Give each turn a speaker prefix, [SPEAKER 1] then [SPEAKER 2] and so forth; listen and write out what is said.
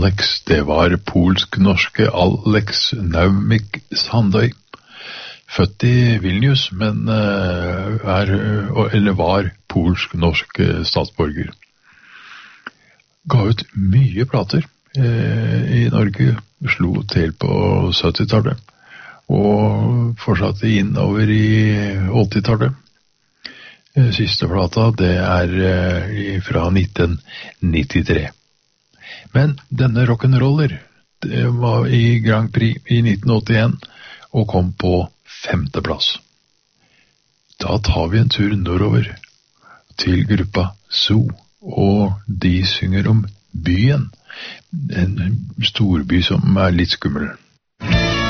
[SPEAKER 1] Alex, det var polsk-norske Alex Naumik Sandøy. Født i Vilnius, men var polsk-norsk statsborger. Ga ut mye plater i Norge, slo til på 70-tallet, og fortsatte innover i 80-tallet. Siste plata, det fra 1993. Men denne rock'n'roller, det var i Grand Prix i 1981, og kom på 5. plass. Da tar vi en tur nordover til gruppa Zoo, og de synger om byen. En storby som litt skummel.